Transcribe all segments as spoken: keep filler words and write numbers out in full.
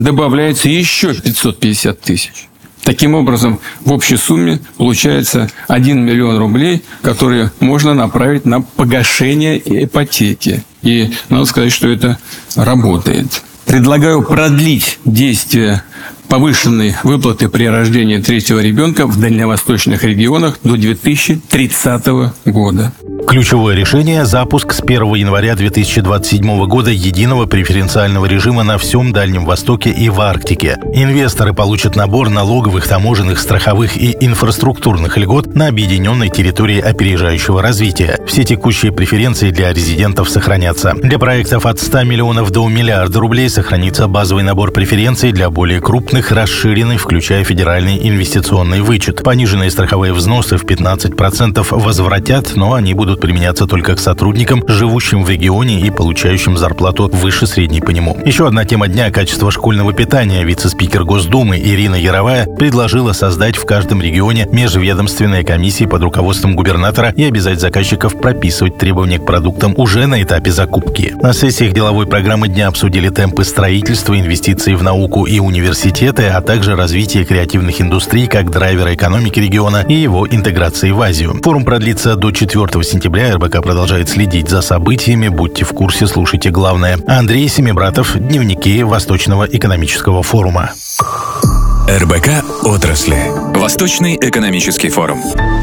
добавляется еще пятьсот пятьдесят тысяч. Таким образом, в общей сумме получается один миллион рублей, которые можно направить на погашение ипотеки. И надо сказать, что это работает. Предлагаю продлить действие повышенной выплаты при рождении третьего ребенка в дальневосточных регионах до две тысячи тридцатого года. Ключевое решение – запуск с первого января две тысячи двадцать седьмого года единого преференциального режима на всем Дальнем Востоке и в Арктике. Инвесторы получат набор налоговых, таможенных, страховых и инфраструктурных льгот на объединенной территории опережающего развития. Все текущие преференции для резидентов сохранятся. Для проектов от ста миллионов до миллиарда рублей сохранится базовый набор преференций, для более крупных – расширенный, включая федеральный инвестиционный вычет. Пониженные страховые взносы в пятнадцать процентов возвратят, но они будут применяться только к сотрудникам, живущим в регионе и получающим зарплату выше средней по нему. Еще одна тема дня – качество школьного питания. Вице-спикер Госдумы Ирина Яровая предложила создать в каждом регионе межведомственные комиссии под руководством губернатора и обязать заказчиков прописывать требования к продуктам уже на этапе закупки. На сессиях деловой программы дня обсудили темпы строительства, инвестиции в науку и университеты, а также развитие креативных индустрий как драйвера экономики региона и его интеграции в Азию. Форум продлится до четвёртого сентября. Сентября РБК продолжает следить за событиями. Будьте в курсе, слушайте главное. Андрей Семибратов, дневники Восточного экономического форума. РБК отрасли. Восточный экономический форум.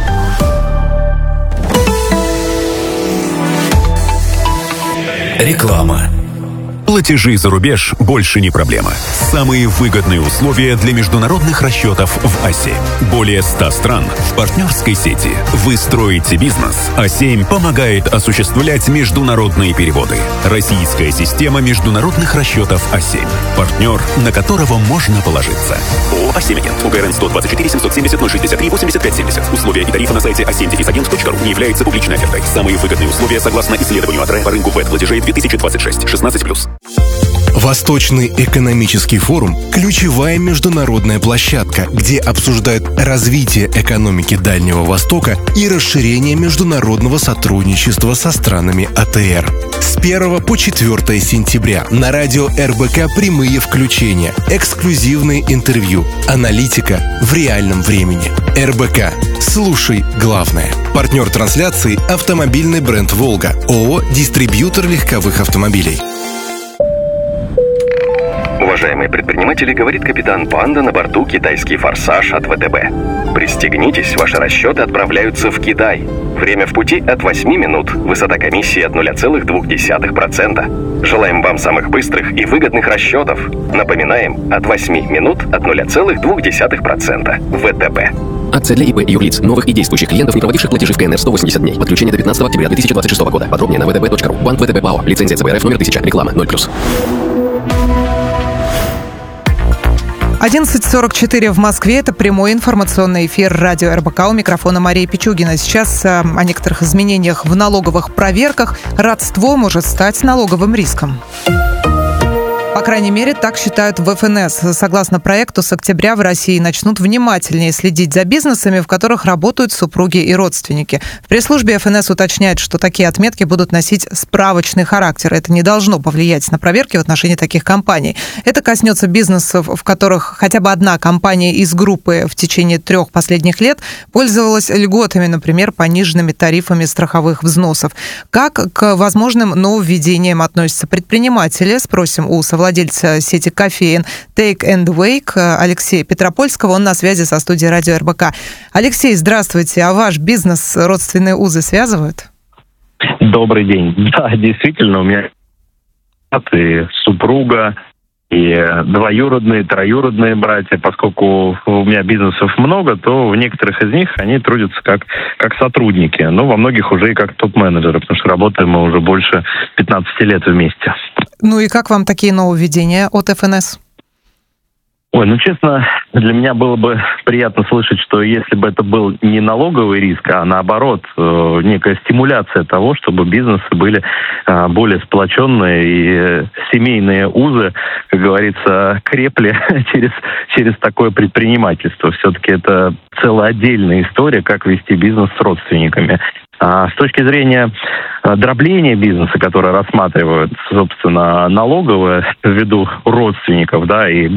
Реклама. Платежи за рубеж больше не проблема. Самые выгодные условия для международных расчетов в А семь. Более ста стран в партнерской сети. Вы строите бизнес, А семь помогает осуществлять международные переводы. Российская система международных расчетов А семь. Партнер, на которого можно положиться. ООО «А семь Агент». УГРН сто двадцать четыре семьсот семьдесят ноль шестьдесят три восемьдесят пять семьдесят. Условия и тарифы на сайте а семь агент точка ру не являются публичной офертой. Самые выгодные условия согласно исследованию АТРЭ по рынку вэт-платежей две тысячи двадцать шесть. шестнадцать плюс. Восточный экономический форум – ключевая международная площадка, где обсуждают развитие экономики Дальнего Востока и расширение международного сотрудничества со странами А Тэ Эр. С первого по четвёртое сентября на радио РБК прямые включения, эксклюзивные интервью, аналитика в реальном времени. РБК. Слушай главное. Партнер трансляции – автомобильный бренд «Волга». ООО «Дистрибьютор легковых автомобилей». Уважаемые предприниматели, говорит капитан Панда на борту «Китайский форсаж» от вэ тэ бэ. Пристегнитесь, ваши расчеты отправляются в Китай. Время в пути от восьми минут. Высота комиссии от ноль целых две десятых процента. Желаем вам самых быстрых и выгодных расчетов. Напоминаем, от восьми минут от ноль целых две десятых процента. вэ тэ бэ. Акция для ИП и юрлиц, новых и действующих клиентов, не проводивших платежи в ка эн эр сто восемьдесят дней. Подключение до пятнадцатого октября две тысячи двадцать шестого года. Подробнее на вэ тэ бэ точка ру. Банк вэ тэ бэ ПАО. Лицензия ЦБ РФ номер тысяча. Реклама ноль плюс. одиннадцать сорок четыре в Москве. Это прямой информационный эфир радио РБК. У микрофона Мария Пичугина. Сейчас о некоторых изменениях в налоговых проверках. Родство может стать налоговым риском. По крайней мере, так считают в эф эн эс. Согласно проекту, с октября в России начнут внимательнее следить за бизнесами, в которых работают супруги и родственники. В пресс-службе эф эн эс уточняют, что такие отметки будут носить справочный характер. Это не должно повлиять на проверки в отношении таких компаний. Это коснется бизнесов, в которых хотя бы одна компания из группы в течение трех последних лет пользовалась льготами, например, пониженными тарифами страховых взносов. Как к возможным нововведениям относятся предприниматели? Спросим у совладельца владельца сети кофеен Take and Wake Алексея Петропольского. Он на связи со студией радио РБК. Алексей, здравствуйте. А ваш бизнес родственные узы связывают? Добрый день. Да, действительно, у меня и супруга, и двоюродные, троюродные братья. Поскольку у меня бизнесов много, то в некоторых из них они трудятся как, как сотрудники. Но во многих уже и как топ-менеджеры, потому что работаем мы уже больше пятнадцати лет вместе. Ну и как вам такие нововведения от эф эн эс? Ой, ну честно, для меня было бы приятно слышать, что если бы это был не налоговый риск, а наоборот, некая стимуляция того, чтобы бизнесы были более сплоченные и семейные узы, как говорится, крепли через, через такое предпринимательство. Все-таки это целая отдельная история, как вести бизнес с родственниками. А с точки зрения дробления бизнеса, которое рассматривают, собственно, налоговые ввиду родственников, да, и